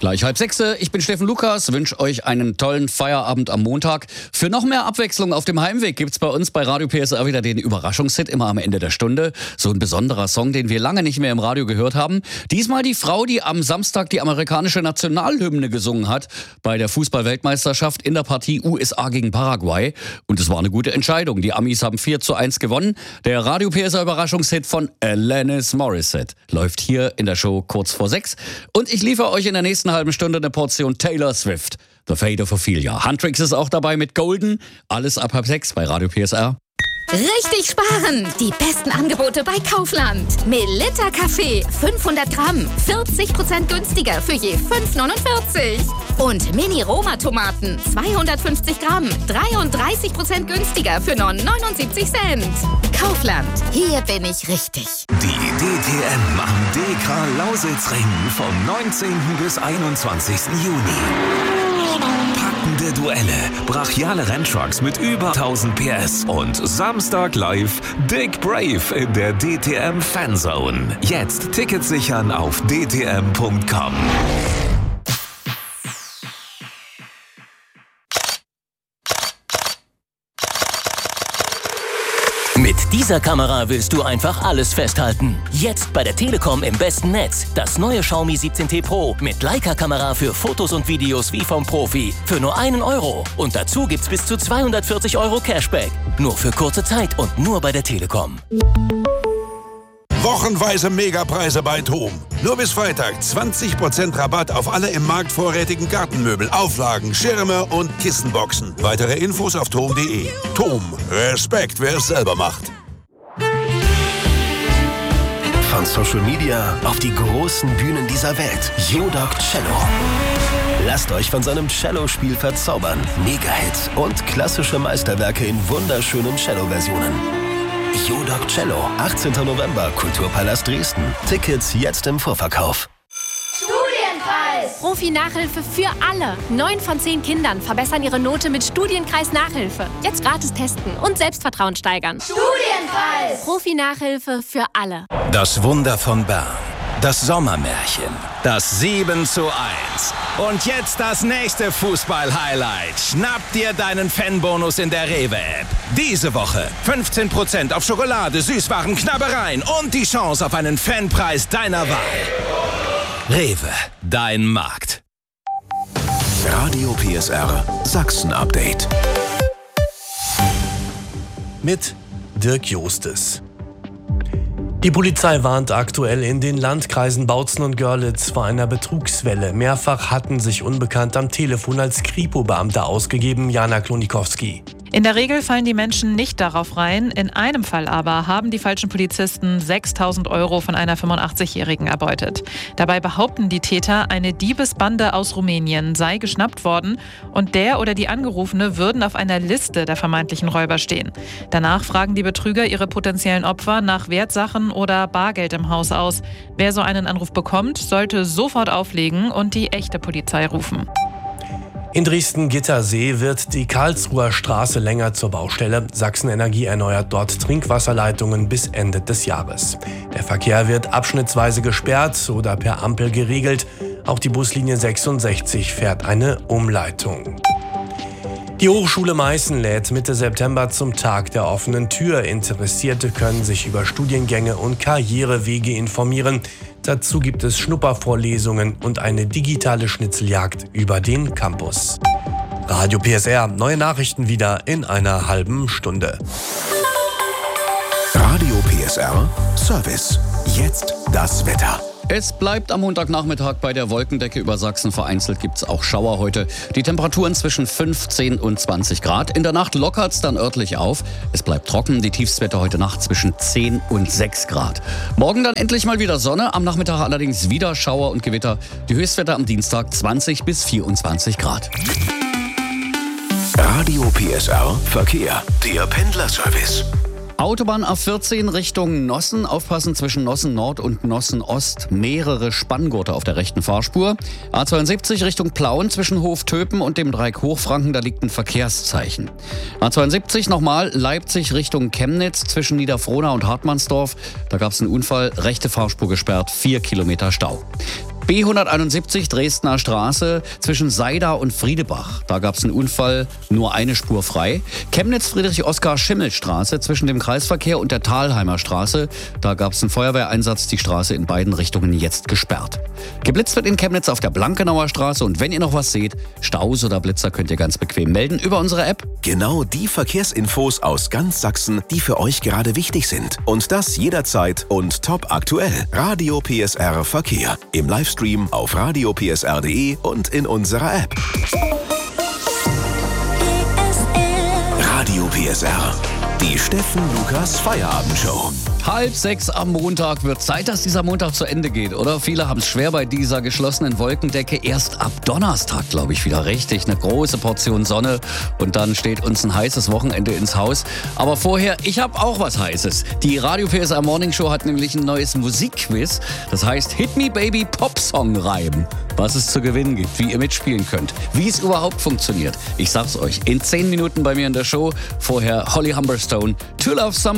Gleich 5:30. Ich bin Steffen Lukas, wünsche euch einen tollen Feierabend am Montag. Für noch mehr Abwechslung auf dem Heimweg gibt's bei uns bei Radio PSR wieder den Überraschungshit, immer am Ende der Stunde. So ein besonderer Song, den wir lange nicht mehr im Radio gehört haben. Diesmal die Frau, die am Samstag die amerikanische Nationalhymne gesungen hat bei der Fußball-Weltmeisterschaft in der Partie USA gegen Paraguay. Und es war eine gute Entscheidung. Die Amis haben 4:1 gewonnen. Der Radio PSR Überraschungshit von Alanis Morissette läuft hier in der Show kurz vor 6. Und ich liefere euch in der nächsten halben Stunde eine Portion Taylor Swift. The Fate of Ophelia. Huntrix ist auch dabei mit Golden. Alles ab 5:30 bei Radio PSR. Richtig sparen! Die besten Angebote bei Kaufland. Melitta Kaffee, 500 Gramm, 40% günstiger für je 5,49. Und Mini-Roma-Tomaten, 250 Gramm, 33% günstiger für nur 79 Cent. Kaufland, hier bin ich richtig. Die DTM am DK Lausitzring vom 19. bis 21. Juni. Packende Duelle, brachiale Renntrucks mit über 1000 PS und Samstag live Dick Brave in der DTM Fanzone. Jetzt Tickets sichern auf dtm.com. Mit dieser Kamera willst du einfach alles festhalten. Jetzt bei der Telekom im besten Netz. Das neue Xiaomi 17T Pro mit Leica-Kamera für Fotos und Videos wie vom Profi. Für nur €1. Und dazu gibt's bis zu 240 € Cashback. Nur für kurze Zeit und nur bei der Telekom. Wochenweise Megapreise bei TOM. Nur bis Freitag 20% Rabatt auf alle im Markt vorrätigen Gartenmöbel, Auflagen, Schirme und Kissenboxen. Weitere Infos auf tom.de. TOM. Respekt, wer es selber macht. Von Social Media auf die großen Bühnen dieser Welt. Yodoc Cello. Lasst euch von seinem Cello-Spiel verzaubern. Mega-Hits und klassische Meisterwerke in wunderschönen Cello-Versionen. Yodoc Cello, 18. November, Kulturpalast Dresden. Tickets jetzt im Vorverkauf. Studienkreis! Profi-Nachhilfe für alle. 9 von 10 Kindern verbessern ihre Note mit Studienkreis-Nachhilfe. Jetzt gratis testen und Selbstvertrauen steigern. Studienkreis! Profi-Nachhilfe für alle. Das Wunder von Bern. Das Sommermärchen. Das 7:1. Und jetzt das nächste Fußball-Highlight. Schnapp dir deinen Fanbonus in der Rewe-App. Diese Woche 15% auf Schokolade, Süßwaren, Knabbereien und die Chance auf einen Fanpreis deiner Wahl. Rewe, dein Markt. Radio PSR Sachsen-Update. Mit Dirk Jostes. Die Polizei warnt aktuell in den Landkreisen Bautzen und Görlitz vor einer Betrugswelle. Mehrfach hatten sich Unbekannte am Telefon als Kripo-Beamte ausgegeben. Jana Klonikowski. In der Regel fallen die Menschen nicht darauf rein. In einem Fall aber haben die falschen Polizisten 6.000 € von einer 85-Jährigen erbeutet. Dabei behaupten die Täter, eine Diebesbande aus Rumänien sei geschnappt worden und der oder die Angerufene würden auf einer Liste der vermeintlichen Räuber stehen. Danach fragen die Betrüger ihre potenziellen Opfer nach Wertsachen oder Bargeld im Haus aus. Wer so einen Anruf bekommt, sollte sofort auflegen und die echte Polizei rufen. In Dresden-Gittersee wird die Karlsruher Straße länger zur Baustelle. Sachsen-Energie erneuert dort Trinkwasserleitungen bis Ende des Jahres. Der Verkehr wird abschnittsweise gesperrt oder per Ampel geregelt. Auch die Buslinie 66 fährt eine Umleitung. Die Hochschule Meißen lädt Mitte September zum Tag der offenen Tür. Interessierte können sich über Studiengänge und Karrierewege informieren. Dazu gibt es Schnuppervorlesungen und eine digitale Schnitzeljagd über den Campus. Radio PSR, neue Nachrichten wieder in einer halben Stunde. Radio PSR Service. Jetzt das Wetter. Es bleibt am Montagnachmittag bei der Wolkendecke über Sachsen. Vereinzelt gibt es auch Schauer heute. Die Temperaturen zwischen 15 und 20 Grad. In der Nacht lockert es dann örtlich auf. Es bleibt trocken. Die Tiefstwerte heute Nacht zwischen 10 und 6 Grad. Morgen dann endlich mal wieder Sonne. Am Nachmittag allerdings wieder Schauer und Gewitter. Die Höchstwerte am Dienstag 20 bis 24 Grad. Radio PSR Verkehr. Der Pendlerservice. Autobahn A14 Richtung Nossen. Aufpassen zwischen Nossen Nord und Nossen Ost. Mehrere Spanngurte auf der rechten Fahrspur. A72 Richtung Plauen zwischen Hoftöpen und dem Dreieck Hochfranken. Da liegt ein Verkehrszeichen. A72 nochmal Leipzig Richtung Chemnitz zwischen Niederfrohna und Hartmannsdorf. Da gab es einen Unfall. Rechte Fahrspur gesperrt. 4 Kilometer Stau. B171 Dresdner Straße zwischen Seida und Friedebach. Da gab es einen Unfall, nur eine Spur frei. Chemnitz Friedrich-Oskar-Schimmel-Straße zwischen dem Kreisverkehr und der Thalheimer Straße. Da gab es einen Feuerwehreinsatz, die Straße in beiden Richtungen jetzt gesperrt. Geblitzt wird in Chemnitz auf der Blankenauer Straße und wenn ihr noch was seht, Staus oder Blitzer könnt ihr ganz bequem melden über unsere App. Genau die Verkehrsinfos aus ganz Sachsen, die für euch gerade wichtig sind. Und das jederzeit und top aktuell. Radio PSR Verkehr. Im Livestream auf radiopsr.de und in unserer App. Radio PSR. Die Steffen Lukas Feierabendshow. 5:30 am Montag. Wird Zeit, dass dieser Montag zu Ende geht, oder? Viele haben es schwer bei dieser geschlossenen Wolkendecke. Erst ab Donnerstag, glaube ich, wieder richtig. Eine große Portion Sonne und dann steht uns ein heißes Wochenende ins Haus. Aber vorher, ich habe auch was Heißes. Die Radio PSR Morning Show hat nämlich ein neues Musikquiz. Das heißt Hit Me Baby Popsong Reimen. Was es zu gewinnen gibt, wie ihr mitspielen könnt, wie es überhaupt funktioniert. Ich sag's euch, in 10 Minuten bei mir in der Show. Vorher Holly Humberstone, To Love Somebody.